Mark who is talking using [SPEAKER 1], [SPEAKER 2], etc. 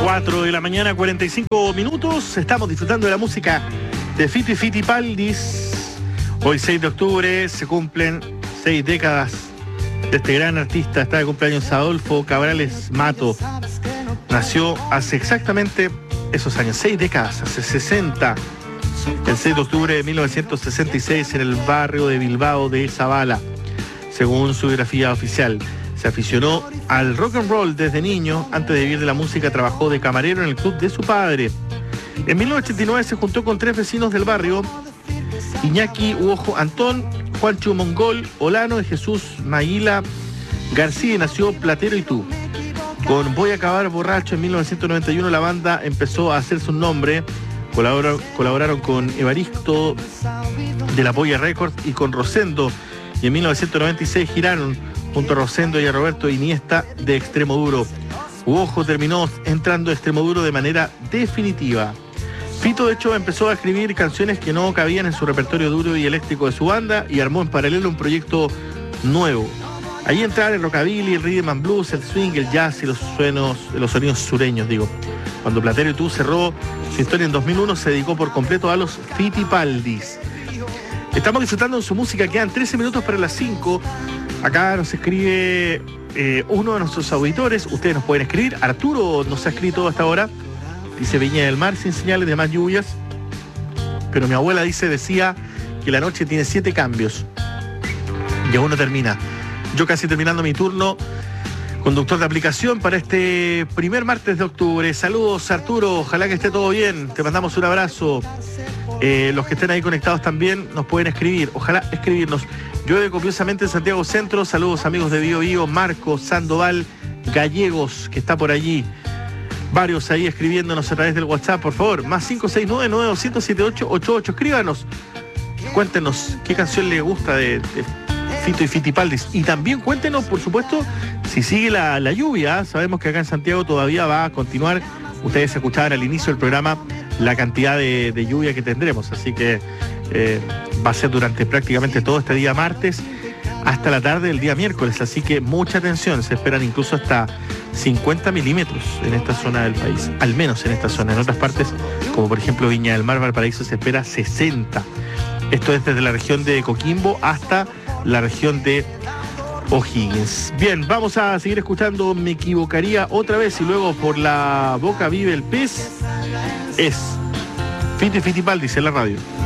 [SPEAKER 1] 4 de la mañana, 45 minutos. Estamos disfrutando de la música de Fito y Fitipaldis. Hoy 6 de octubre se cumplen 6 décadas de este gran artista. Está de cumpleaños Adolfo Cabrales Mato. Nació hace exactamente esos años, 6 décadas, hace 60. El 6 de octubre de 1966 en el barrio de Bilbao de Zabala. Según su biografía oficial, se aficionó al rock and roll desde niño. Antes de vivir de la música, trabajó de camarero en el club de su padre. En 1989 se juntó con 3 vecinos del barrio: Iñaki Uojo Antón, Juancho Mongol Olano y Jesús Maguila García, y nació Platero y Tú. Con Voy a acabar borracho en 1991 la banda empezó a hacerse un nombre. Colaboraron con Evaristo de la Polla Records y con Rosendo, y en 1996 giraron junto a Rosendo y a Roberto Iniesta de Extremo Duro. Uojo terminó entrando a Extremo Duro de manera definitiva. Fito, de hecho, empezó a escribir canciones que no cabían en su repertorio duro y eléctrico de su banda y armó en paralelo un proyecto nuevo. Ahí entraron el rockabilly, el rhythm and blues, el swing, el jazz y los sonidos sureños, Cuando Platero y Tú cerró su historia en 2001, se dedicó por completo a los Fitipaldis. Estamos disfrutando de su música, quedan 13 minutos para las 5. Acá nos escribe uno de nuestros auditores. Ustedes nos pueden escribir. Arturo nos ha escrito hasta ahora. Dice: Viña del Mar sin señales de más lluvias. Pero mi abuela decía que la noche tiene 7 cambios. Y aún no termina. Yo casi terminando mi turno, conductor de aplicación para este primer martes de octubre. Saludos, Arturo. Ojalá que esté todo bien. Te mandamos un abrazo. Los que estén ahí conectados también nos pueden escribir. Ojalá escribirnos. Llueve copiosamente en Santiago Centro. Saludos, amigos de Bio Bio, Marcos, Sandoval, Gallegos, que está por allí. Varios ahí escribiéndonos a través del WhatsApp, por favor. Más 569-9200-7888. Escríbanos. Cuéntenos qué canción les gusta de Fito y Fitipaldis. Y también cuéntenos, por supuesto, si sigue la lluvia. Sabemos que acá en Santiago todavía va a continuar. Ustedes escuchaban al inicio del programa la cantidad de lluvia que tendremos. Así que va a ser durante prácticamente todo este día martes hasta la tarde del día miércoles. Así que mucha atención. Se esperan incluso hasta 50 milímetros en esta zona del país. Al menos en esta zona. En otras partes, como por ejemplo Viña del Mar, Valparaíso, se espera 60. Esto es desde la región de Coquimbo hasta la región de O'Higgins. Bien, vamos a seguir escuchando Me Equivocaría otra vez, y luego Por la boca vive el pez. Es Fito y Fitipaldis en la radio.